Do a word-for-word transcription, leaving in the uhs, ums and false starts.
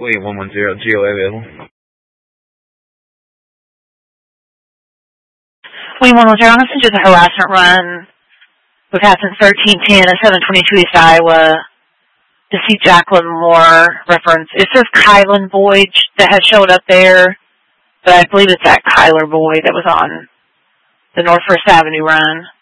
William one one zero, G O A available. William one one zero, I'm going to send you the harassment run with Athens thirteen ten and seven twenty-two East Iowa to see Jacqueline Moore reference. It says Kylan Boyd that has showed up there, but I believe it's that Kyler Boyd that was on the North First Avenue run.